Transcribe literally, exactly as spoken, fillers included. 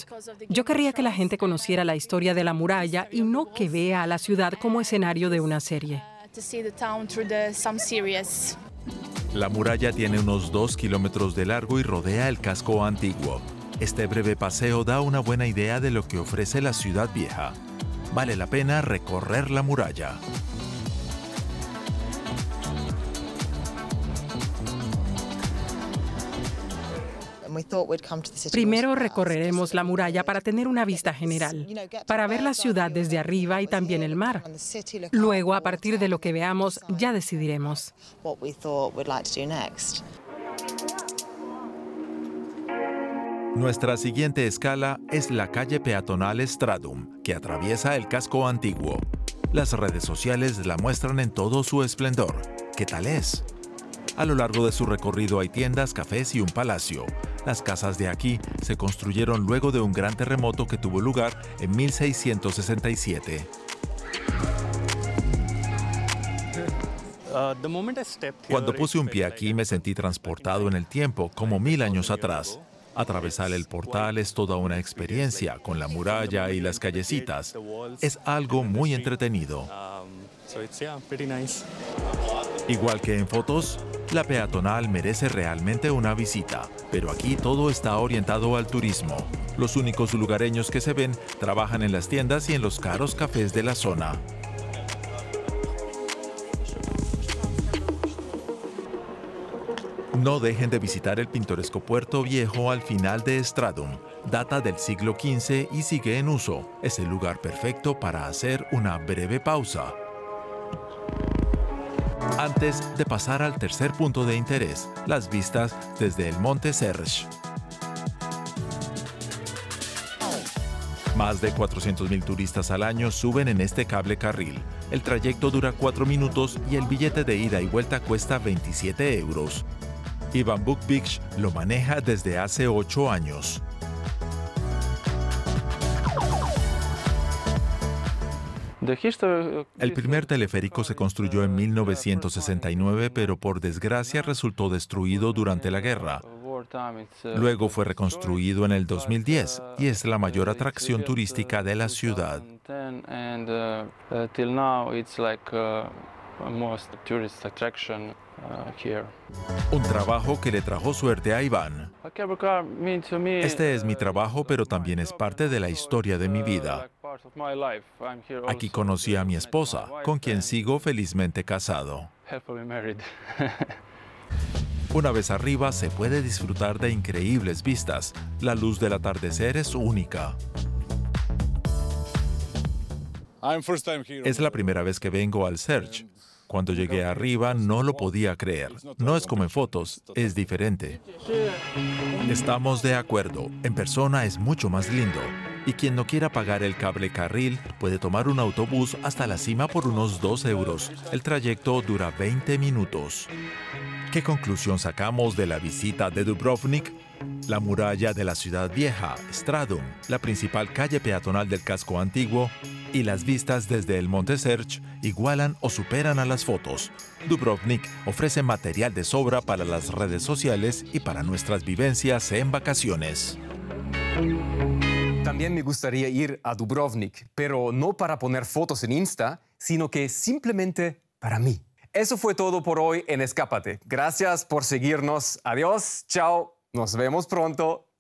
Thrones. Yo querría que la gente conociera la historia de la muralla y no que vea a la ciudad como escenario de una serie. La muralla tiene unos dos kilómetros de largo y rodea el casco antiguo. Este breve paseo da una buena idea de lo que ofrece la ciudad vieja. Vale la pena recorrer la muralla. Primero recorreremos la muralla para tener una vista general, para ver la ciudad desde arriba y también el mar. Luego, a partir de lo que veamos, ya decidiremos. Nuestra siguiente escala es la calle peatonal Stradum, que atraviesa el casco antiguo. Las redes sociales la muestran en todo su esplendor. ¿Qué tal es? A lo largo de su recorrido hay tiendas, cafés y un palacio. Las casas de aquí se construyeron luego de un gran terremoto que tuvo lugar en mil seiscientos sesenta y siete. Cuando puse un pie aquí me sentí transportado en el tiempo, como mil años atrás. Atravesar el portal es toda una experiencia, con la muralla y las callecitas. Es algo muy entretenido. Igual que en fotos, la peatonal merece realmente una visita, pero aquí todo está orientado al turismo. Los únicos lugareños que se ven trabajan en las tiendas y en los caros cafés de la zona. No dejen de visitar el pintoresco puerto viejo al final de Stradum. Data del siglo quince y sigue en uso. Es el lugar perfecto para hacer una breve pausa. Antes de pasar al tercer punto de interés, las vistas desde el Monte Serge. Más de cuatrocientos mil turistas al año suben en este cable carril. El trayecto dura cuatro minutos y el billete de ida y vuelta cuesta veintisiete euros. Ivan Bukvich lo maneja desde hace ocho años. El primer teleférico se construyó en mil novecientos sesenta y nueve, pero por desgracia resultó destruido durante la guerra. Luego fue reconstruido en el dos mil diez y es la mayor atracción turística de la ciudad. Un trabajo que le trajo suerte a Iván. Este es mi trabajo, pero también es parte de la historia de mi vida. Aquí conocí a mi esposa, con quien sigo felizmente casado. Una vez arriba se puede disfrutar de increíbles vistas. La luz del atardecer es única. Es la primera vez que vengo al Serge. Cuando llegué arriba no lo podía creer. No es como en fotos, es diferente. Estamos de acuerdo, en persona es mucho más lindo. Y quien no quiera pagar el cable carril puede tomar un autobús hasta la cima por unos dos euros. El trayecto dura veinte minutos. ¿Qué conclusión sacamos de la visita de Dubrovnik? La muralla de la ciudad vieja, Stradum, la principal calle peatonal del casco antiguo, y las vistas desde el Monte Serge igualan o superan a las fotos. Dubrovnik ofrece material de sobra para las redes sociales y para nuestras vivencias en vacaciones. También me gustaría ir a Dubrovnik, pero no para poner fotos en Insta, sino que simplemente para mí. Eso fue todo por hoy en Escápate. Gracias por seguirnos. Adiós, chao, nos vemos pronto.